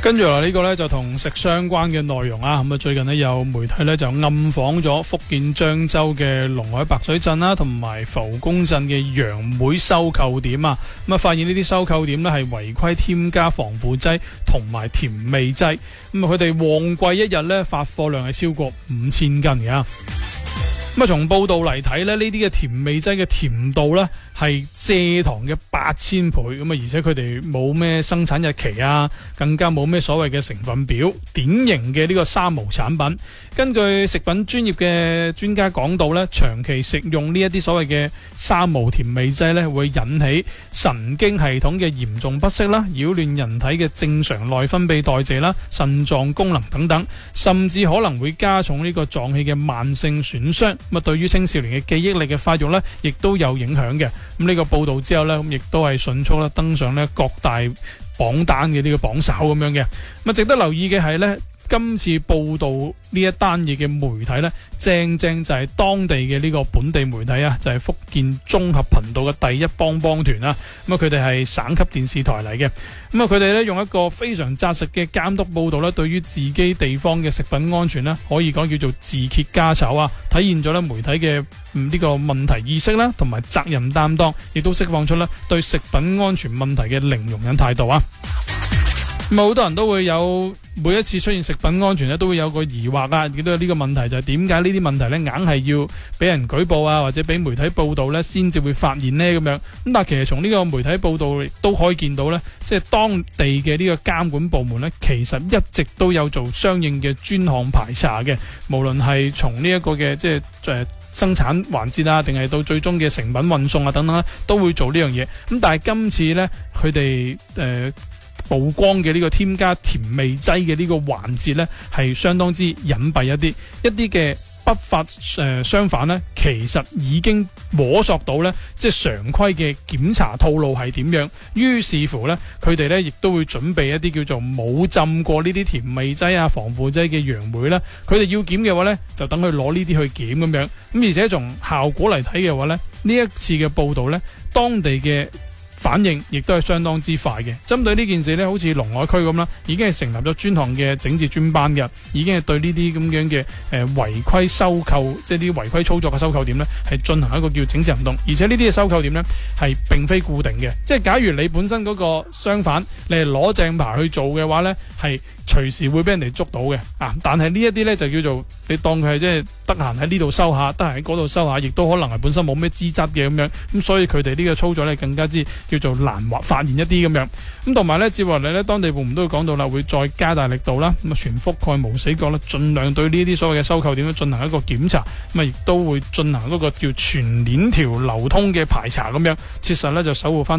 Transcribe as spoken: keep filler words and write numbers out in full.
跟住嚟呢個呢，就同食相關嘅內容啊，咁啊最近呢，有媒體呢，就暗訪咗福建漳州嘅龍海白水鎮啦，同埋浮宮鎮嘅楊梅收購點啊，咁啊發現呢啲收購點呢，係違規添加防腐劑同埋甜味劑，咁啊佢哋旺季一日呢，發貨量係超過五千斤嘅。咁啊，從報道嚟睇咧，呢啲嘅甜味劑嘅甜度呢係蔗糖嘅八千倍，咁啊，而且佢哋冇咩生產日期啊，更加冇咩所謂嘅成分表，典型嘅呢個三無產品。根據食品專業嘅專家講到呢，長期食用呢一啲所謂嘅三無甜味劑呢，會引起神經系統嘅嚴重不適啦，擾亂人體嘅正常內分泌代謝啦、腎臟功能等等，甚至可能會加重呢個臟器嘅慢性損傷。咁啊，對於青少年嘅記憶力嘅發育呢，亦都有影響嘅。咁呢個報道之後呢，咁亦都係迅速咧登上呢各大榜單嘅呢個榜首咁樣嘅。咁啊，值得留意嘅係呢，今次報道呢一單嘢嘅媒體呢，正正就係當地嘅呢個本地媒體啊，就係福建綜合頻道嘅第一幫幫團啦。咁啊，佢哋係省級電視台嚟嘅。咁啊，佢哋呢用一個非常紮實嘅監督報導呢，對於自己地方嘅食品安全呢，可以講叫做自揭家醜啊，體現咗呢媒體嘅呢個問題意識啦，同埋責任擔當，亦都釋放出呢對食品安全問題嘅零容忍態度啊。咁好多人都會有每一次出現食品安全咧，都會有個疑惑啊，亦都有呢個問題，就係點解呢啲問題咧硬係要俾人舉報啊，或者俾媒體報道咧先至會發現呢？咁樣。咁但係其實從呢個媒體報道亦都可以見到咧，即係當地嘅呢個監管部門咧，其實一直都有做相應嘅專項排查嘅，無論係從呢一個嘅即係誒生產環節啊，定係到最終嘅成品運送啊等等，都會做呢樣嘢。咁但係今次咧，佢哋誒曝光嘅呢個添加甜味劑嘅呢個環節呢，係相當之隱蔽一啲，一啲嘅不法誒、呃、相反呢，其實已經摸索到呢，即係常規嘅檢查套路係點樣。於是乎呢，佢哋呢亦都會準備一啲叫做冇浸過呢啲甜味劑啊、防腐劑嘅楊梅啦。佢哋要檢嘅話呢，就等佢攞呢啲去檢咁樣。咁而且從效果嚟睇嘅話呢，呢一次嘅報導呢，當地嘅反應亦都係相當之快嘅。針對呢件事呢，好似龍海區咁啦，已經係成立咗專項嘅整治專班嘅，已經係對呢啲咁樣嘅誒違規收購，即係啲違規操作嘅收購點呢，係進行一個叫整治行動。而且呢啲嘅收購點呢，係並非固定嘅，即係假如你本身嗰個商販你係攞正牌去做嘅話呢，係隨時會俾人哋捉到嘅啊！但係呢一啲呢，就叫做你當佢係即係得閒喺呢度收下，得閒喺嗰度收下，亦都可能係本身冇咩資質嘅咁樣。咁所以佢哋呢個操作呢，更加之叫做難發現一啲咁樣。咁同埋呢，接落嚟呢，當地部門都會講到啦，會再加大力度啦，咁啊全覆蓋無死角啦，盡量對呢啲所謂嘅收購點進行一個檢查，咁啊亦都會進行嗰個叫全鏈條流通嘅排查咁樣，切實呢就守護翻